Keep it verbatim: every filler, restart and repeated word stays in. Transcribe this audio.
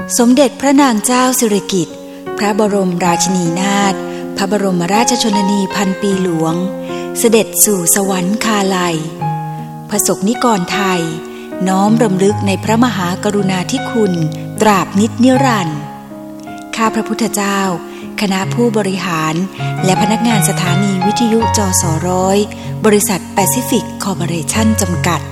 สมเด็จพระนางเจ้าสิริกิติ์พระบรมราชินีนาถพระบรมราชชนนีพันปีหลวงเสด็จสู่สวรรคาลัยประสบนิกรไทยน้อมรำลึกในพระมหากรุณาธิคุณตราบนิจนิรันดร์ข้าพระพุทธเจ้าคณะผู้บริหารและพนักงานสถานีวิทยุจสร้อยบริษัทแปซิฟิกคอร์ปอเรชั่นจำกัด